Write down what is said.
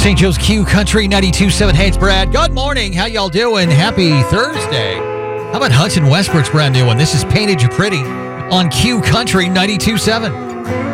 St. Joe's Q Country 92.7. Hey, it's Brad. Good morning. How y'all doing? Happy Thursday. How about Hudson Westbrook's brand new one? This is Painted You Pretty on Q Country 92.7.